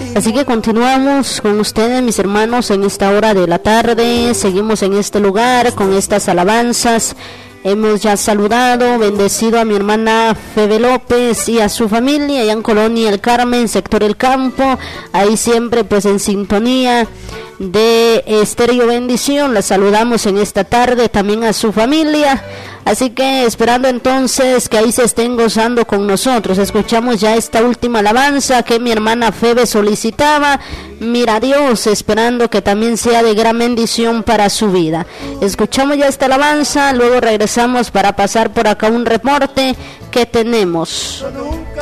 Así que continuamos con ustedes, mis hermanos, en esta hora de la tarde. Seguimos en este lugar con estas alabanzas. Hemos ya saludado, bendecido a mi hermana Febe López y a su familia allá en Colonia El Carmen, sector El Campo, ahí siempre pues en sintonía de Estéreo Bendición. La saludamos en esta tarde, también a su familia, así que esperando entonces que ahí se estén gozando con nosotros. Escuchamos ya esta última alabanza que mi hermana Febe solicitaba. Mira a Dios, esperando que también sea de gran bendición para su vida. Escuchamos ya esta alabanza, luego regresamos para pasar por acá un reporte que tenemos.